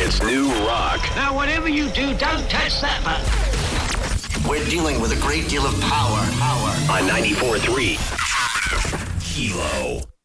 It's new rock. Now, whatever you do, don't touch that button. We're dealing with a great deal of power. On 94.3. Kilo.